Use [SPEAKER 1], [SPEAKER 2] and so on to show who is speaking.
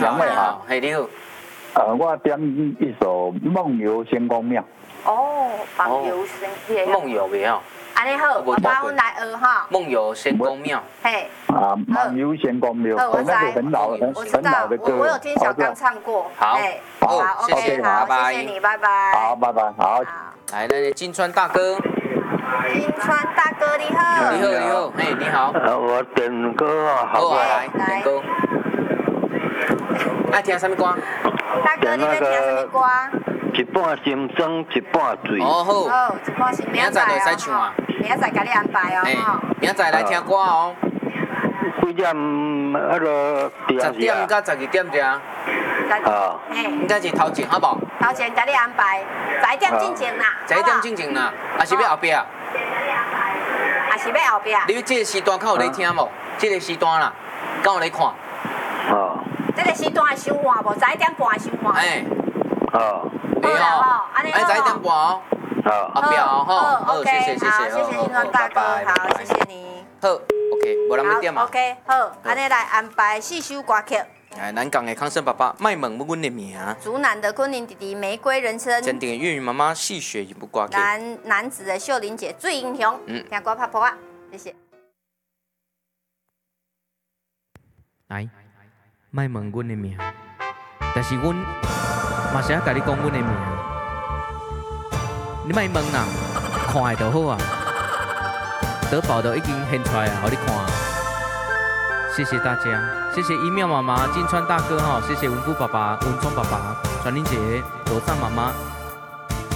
[SPEAKER 1] 两位好，
[SPEAKER 2] 嘿，你好。
[SPEAKER 1] 我点一首《梦游仙公庙》。
[SPEAKER 3] 哦，梦游仙公庙。
[SPEAKER 2] 梦游袂吼。
[SPEAKER 3] 安尼好，爸爸，阮来学哈。
[SPEAKER 2] 梦游仙公庙。
[SPEAKER 3] 嘿。
[SPEAKER 1] 梦游仙公庙，那个很老的歌。
[SPEAKER 3] 我有听小刚唱过。
[SPEAKER 2] 好，
[SPEAKER 3] 好，
[SPEAKER 2] 谢谢，
[SPEAKER 3] 好，
[SPEAKER 2] 拜拜。
[SPEAKER 3] 谢谢你，拜拜。
[SPEAKER 1] 好，拜拜，好。
[SPEAKER 2] 来，那金川大哥。
[SPEAKER 3] 金川大哥，你好。
[SPEAKER 2] 你好，嘿，你好。
[SPEAKER 4] 我点歌啊，好不好？
[SPEAKER 2] 来，点歌。爱听什么歌？
[SPEAKER 3] 大哥，你在听什么歌？
[SPEAKER 4] 一半心酸，一半醉。
[SPEAKER 2] 哦好。
[SPEAKER 3] 好，一半心。
[SPEAKER 2] 明仔就会使唱啊。
[SPEAKER 3] 明仔给你安排哦。
[SPEAKER 2] 明仔来听歌哦。
[SPEAKER 4] 几点？那个
[SPEAKER 2] 10点到12点这样。应该是头前，好不好？
[SPEAKER 3] 头前给你安排，11点进前啦。
[SPEAKER 2] 11点进前啦，还是要后壁？
[SPEAKER 3] 还是要后壁？
[SPEAKER 2] 你这个时段较有咧听无？这个时段啦，敢有咧看？
[SPEAKER 3] 这个时段会伤晚无？11点半会伤晚。
[SPEAKER 2] 会哦，
[SPEAKER 3] 安尼
[SPEAKER 2] 11点半哦。后壁哦，好，谢谢，
[SPEAKER 3] 谢谢金川大哥，好，谢谢你。
[SPEAKER 2] 好 ，OK， 无人要点嘛。
[SPEAKER 3] OK， 好，安尼来安排4首歌曲。
[SPEAKER 2] 哎，南港的康生爸爸，卖问阮的名。
[SPEAKER 3] 竹南的昆凌弟弟，玫瑰人生。
[SPEAKER 2] 坚定的粤语妈妈，戏谑也不挂客。
[SPEAKER 3] 男子的秀玲姐，最英雄。听歌拍婆啊，谢谢。
[SPEAKER 2] 来，卖问阮的名，但是阮嘛是要甲你讲阮的名。你卖问啦，看的就好啊。德宝都已经献出来啊，互你看。谢谢大家，谢谢一妙妈妈、金川大哥哈，谢谢文富爸爸、文聪爸爸、传玲姐、罗尚妈妈。